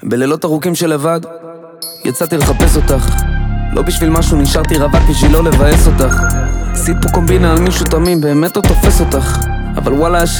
בלילות ארוכים של לבד יצאתי לחפש אותך, לא בשביל משהו, נשארתי רווק בשביל לא לבאס אותך. עשית פה קומבינה על מישהו תמים, באמת לא תופס אותך, אבל וואלה